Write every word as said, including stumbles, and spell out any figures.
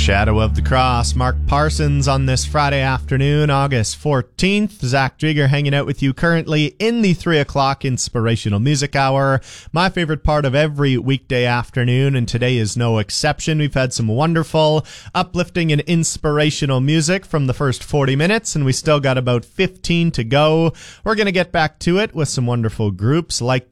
Shadow of the Cross, Mark Parsons on this Friday afternoon, August fourteenth. Zach Drieger hanging out with you currently in the three o'clock Inspirational Music Hour, my favorite part of every weekday afternoon, and today is no exception. We've had some wonderful, uplifting, and inspirational music from the first forty minutes, and we still got about fifteen to go. We're going to get back to it with some wonderful groups like